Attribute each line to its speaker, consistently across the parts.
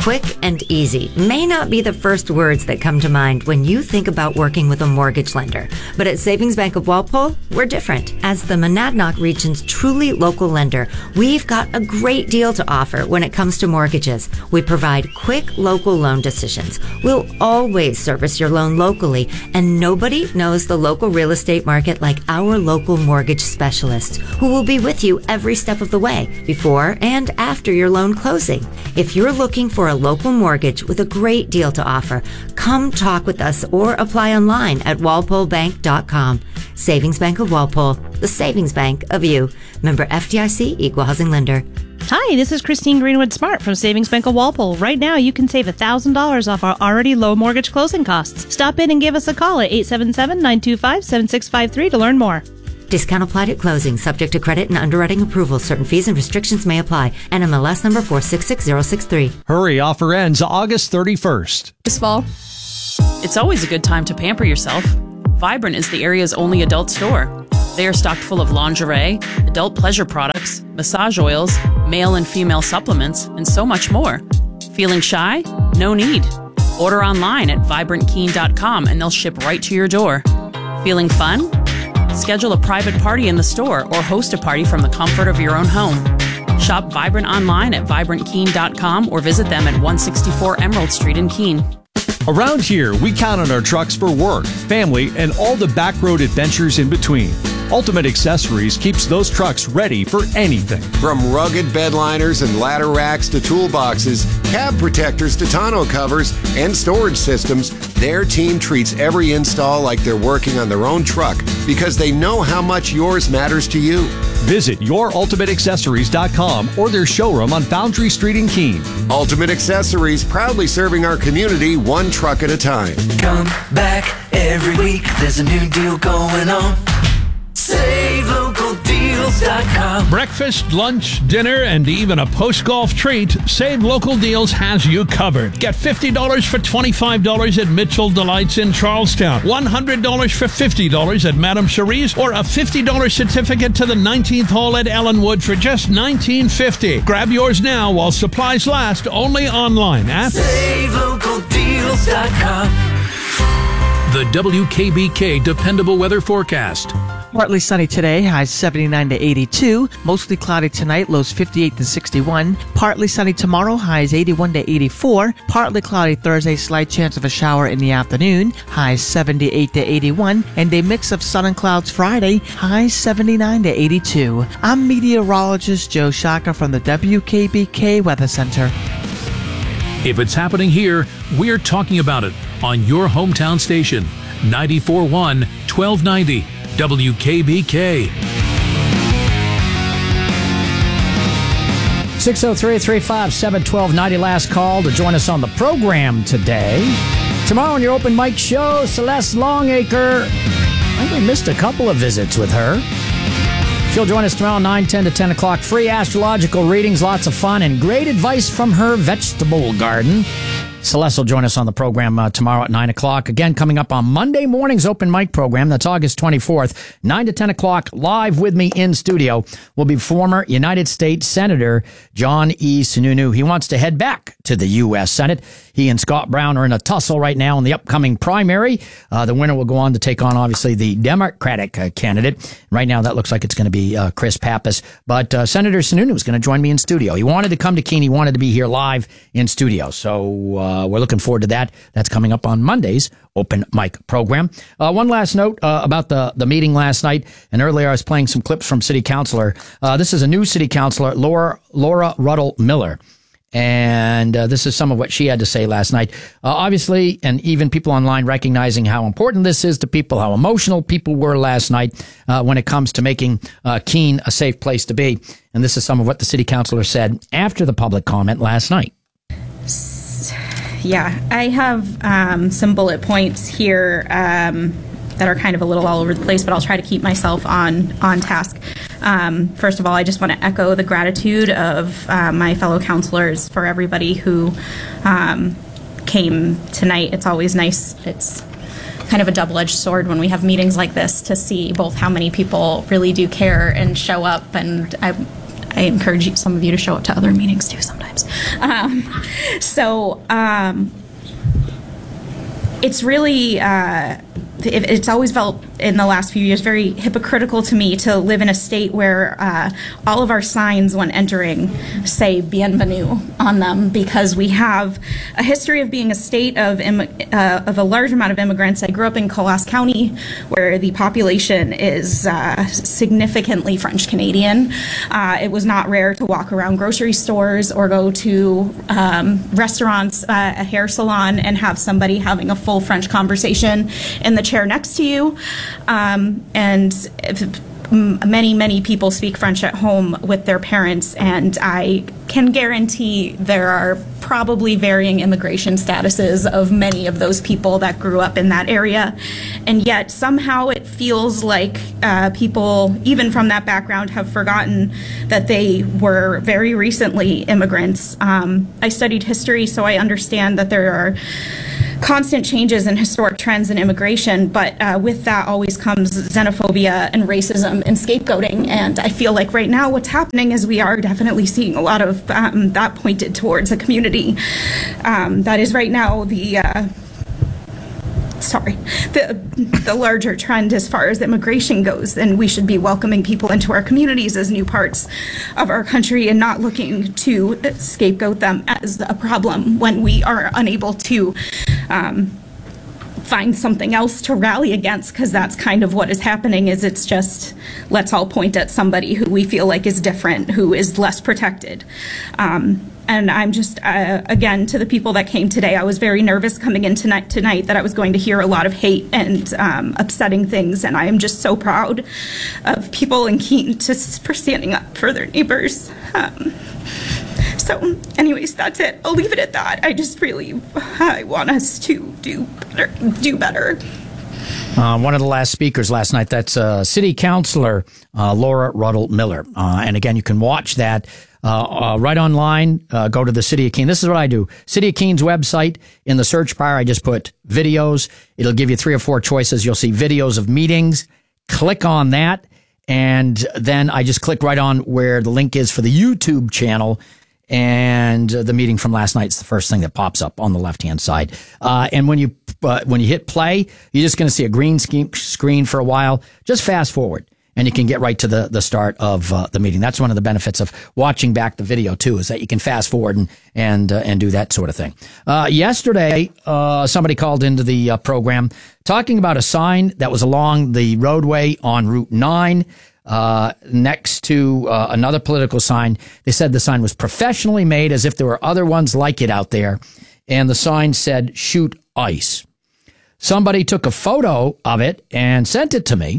Speaker 1: Quick and easy may not be the first words that come to mind when you think about working with a mortgage lender. But at Savings Bank of Walpole, we're different. As the Monadnock region's truly local lender, we've got a great deal to offer when it comes to mortgages. We provide quick local loan decisions. We'll always service your loan locally, and nobody knows the local real estate market like our local mortgage specialists, who will be with you every step of the way, before and after your loan closing. If you're looking for a local mortgage with a great deal to offer, come talk with us or apply online at walpolebank.com. Savings Bank of Walpole, the savings bank of you. Member FDIC, Equal Housing Lender.
Speaker 2: Hi, this is Christine Greenwood Smart from Savings Bank of Walpole. Right now, you can save $1,000 off our already low mortgage closing costs. Stop in and give us a call at 877-925-7653 to learn more.
Speaker 1: Discount applied at closing, subject to credit and underwriting approval. Certain fees and restrictions may apply. NMLS number 466063.
Speaker 3: Hurry, offer ends August 31st.
Speaker 4: This fall.
Speaker 5: It's always a good time to pamper yourself. Vibrant is the area's only adult store. They are stocked full of lingerie, adult pleasure products, massage oils, male and female supplements, and so much more. Feeling shy? No need. Order online at vibrantkeen.com and they'll ship right to your door. Feeling fun? Schedule a private party in the store or host a party from the comfort of your own home. Shop Vibrant online at vibrantkeen.com or visit them at 164 Emerald Street in Keene.
Speaker 3: Around here, we count on our trucks for work, family, and all the back road adventures in between. Ultimate Accessories keeps those trucks ready for anything.
Speaker 6: From rugged bed liners and ladder racks to toolboxes, cab protectors to tonneau covers, and storage systems, their team treats every install like they're working on their own truck because they know how much yours matters to you.
Speaker 3: Visit yourultimateaccessories.com or their showroom on Foundry Street in Keene.
Speaker 6: Ultimate Accessories, proudly serving our community one truck at a time.
Speaker 7: Come back every week, there's a new deal going on. SaveLocalDeals.com.
Speaker 8: Breakfast, lunch, dinner, and even a post-golf treat, Save Local Deals has you covered. Get $50 for $25 at Mitchell Delights in Charlestown, $100 for $50 at Madame Cherie's, or a $50 certificate to the 19th hole at Ellenwood for just $19.50. Grab yours now while supplies last, only online at
Speaker 7: SaveLocalDeals.com.
Speaker 9: The WKBK Dependable Weather Forecast.
Speaker 10: Partly sunny today, highs 79 to 82. Mostly cloudy tonight, lows 58 to 61. Partly sunny tomorrow, highs 81 to 84. Partly cloudy Thursday, slight chance of a shower in the afternoon, highs 78 to 81. And a mix of sun and clouds Friday, highs 79 to 82. I'm meteorologist Joe Shaka from the WKBK Weather Center.
Speaker 9: If it's happening here, we're talking about it on your hometown station, 94.1 1290 WKBK.
Speaker 11: 603-357-1290, last call to join us on the program today. Tomorrow on your open mic show, Celeste Longacre. I think we missed a couple of visits with her. She'll join us tomorrow 9, 10 to 10 o'clock. Free astrological readings, lots of fun, and great advice from her vegetable garden. Celeste will join us on the program tomorrow at 9 o'clock. Again, coming up on Monday morning's open mic program. That's August 24th, 9 to 10 o'clock. Live with me in studio will be former United States Senator John E. Sununu. He wants to head back to the U.S. Senate. He and Scott Brown are in a tussle right now in the upcoming primary. The winner will go on to take on, obviously, the Democratic candidate. Right now, that looks like it's going to be Chris Pappas. But Senator Sununu is going to join me in studio. He wanted to come to Keene. He wanted to be here live in studio. So we're looking forward to that. That's coming up on Monday's open mic program. One last note about the meeting last night. And earlier I was playing some clips from City Councilor. This is a new City Councilor, Laura Ruddle Miller. And this is some of what she had to say last night. Obviously, and even people online recognizing how important this is to people, how emotional people were last night when it comes to making Keene a safe place to be. And this is some of what the City Councilor said after the public comment last night.
Speaker 12: Yeah, I have some bullet points here that are kind of a little all over the place, but I'll try to keep myself on task. First of all, I just want to echo the gratitude of my fellow councilors for everybody who came tonight. It's always nice. It's kind of a double-edged sword when we have meetings like this to see both how many people really do care and show up. And I encourage some of you to show up to other meetings too sometimes. It's really, it's always felt in the last few years very hypocritical to me to live in a state where all of our signs when entering say bienvenue on them, because we have a history of being a state of a large amount of immigrants. I grew up in Colas County, where the population is significantly French Canadian. It was not rare to walk around grocery stores or go to restaurants, a hair salon, and have somebody having a full French conversation in the chair next to you. Many people speak French at home with their parents, and I can guarantee there are probably varying immigration statuses of many of those people that grew up in that area. And yet somehow it feels like people, even from that background, have forgotten that they were very recently immigrants. I studied history, so I understand that there are constant changes in historic trends in immigration, but with that always comes xenophobia and racism and scapegoating. And I feel like right now what's happening is we are definitely seeing a lot of that pointed towards a community that is right now the larger trend as far as immigration goes. And we should be welcoming people into our communities as new parts of our country and not looking to scapegoat them as a problem when we are unable to find something else to rally against, because that's kind of what is happening. Is it's just, let's all point at somebody who we feel like is different, who is less protected. And I'm just, again, to the people that came today, I was very nervous coming in tonight that I was going to hear a lot of hate and upsetting things. And I am just so proud of people in Keene for standing up for their neighbors. So anyways, that's it. I'll leave it at that. I just really, I want us to do better.
Speaker 11: One of the last speakers last night, that's City Councilor Laura Ruddle Miller. And again, you can watch that right online. Go to the City of Keene. This is what I do. City of Keene's website, in the search bar, I just put videos. It'll give you 3 or 4 choices. You'll see videos of meetings. Click on that. And then I just click right on where the link is for the YouTube channel. And the meeting from last night's the first thing that pops up on the left-hand side. And when you hit play, you're just going to see a green screen for a while. Just fast forward, and you can get right to the start of the meeting. That's one of the benefits of watching back the video too, is that you can fast forward and do that sort of thing. Yesterday, somebody called into the program talking about a sign that was along the roadway on Route 9. Next to another political sign. They said the sign was professionally made, as if there were other ones like it out there. And the sign said, "Shoot ICE." Somebody took a photo of it and sent it to me.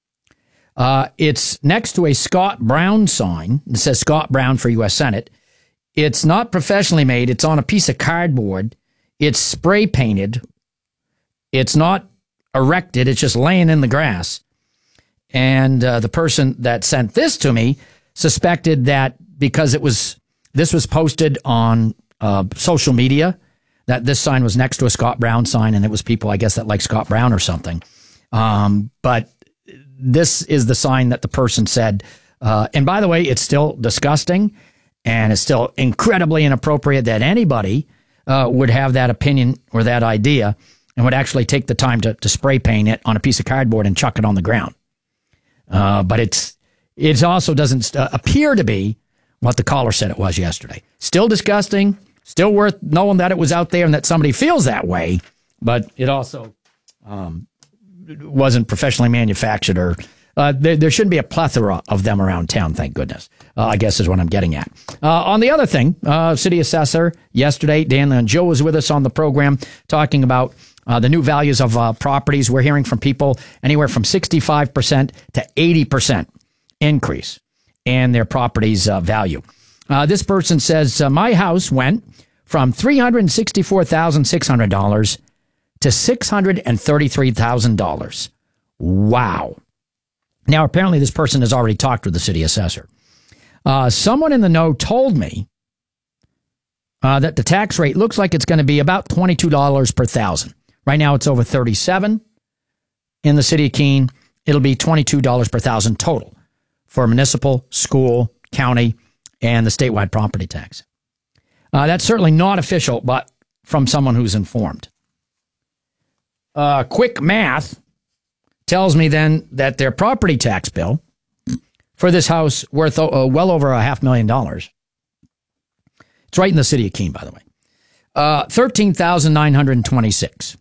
Speaker 11: It's next to a Scott Brown sign. It says Scott Brown for U.S. Senate. It's not professionally made. It's on a piece of cardboard. It's spray painted. It's not erected. It's just laying in the grass. And the person that sent this to me suspected that because this was posted on social media, that this sign was next to a Scott Brown sign, and it was people, I guess, that like Scott Brown or something. But this is the sign that the person said. And by the way, it's still disgusting, and it's still incredibly inappropriate that anybody would have that opinion or that idea and would actually take the time to spray paint it on a piece of cardboard and chuck it on the ground. But it also doesn't appear to be what the caller said it was yesterday. Still disgusting, still worth knowing that it was out there and that somebody feels that way, but it also wasn't professionally manufactured, or there shouldn't be a plethora of them around town, thank goodness, I guess is what I'm getting at. On the other thing, City Assessor yesterday, Dan and Joe was with us on the program talking about the new values of properties. We're hearing from people anywhere from 65% to 80% increase in their property's value. This person says, my house went from $364,600 to $633,000. Wow. Now, apparently this person has already talked with the city assessor. Someone in the know told me that the tax rate looks like it's going to be about $22 per thousand. Right now, it's over $37 in the city of Keene. It'll be $22 per thousand total for municipal, school, county, and the statewide property tax. That's certainly not official, but from someone who's informed. Quick math tells me then that their property tax bill for this house worth well over $500,000. It's right in the city of Keene, by the way. $13,926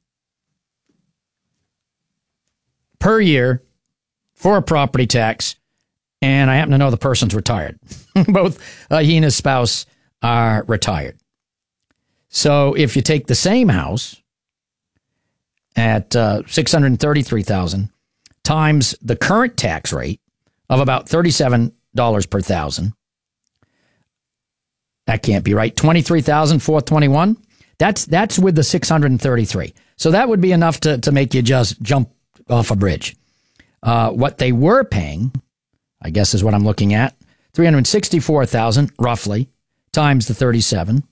Speaker 11: per year for a property tax, and I happen to know the person's retired. Both he and his spouse are retired. So if you take the same house at $633,000 times the current tax rate of about $37 per thousand, that can't be right. $23,421. That's with the 633. So that would be enough to make you just jump off a bridge. What they were paying, I guess is what I'm looking at, $364,000 roughly times the 37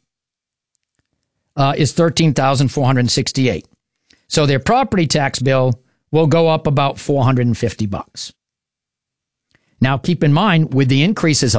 Speaker 11: is $13,468. So their property tax bill will go up about $450. Now keep in mind, with the increases of